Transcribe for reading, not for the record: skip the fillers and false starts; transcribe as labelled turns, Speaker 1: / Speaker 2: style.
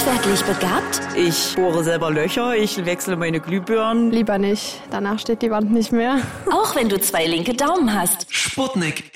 Speaker 1: Handwerklich begabt?
Speaker 2: Ich bohre selber Löcher, ich wechsle meine Glühbirnen.
Speaker 3: Lieber nicht, danach steht die Wand nicht mehr.
Speaker 1: Auch wenn du 2 linke Daumen hast.
Speaker 4: Sputnik